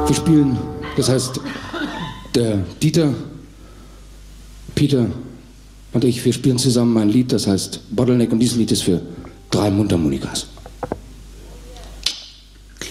Wir spielen, das heißt, der Dieter, Peter und ich, wir spielen zusammen ein Lied, das heißt Bottleneck, und dieses Lied ist für 3 Mundharmonikas.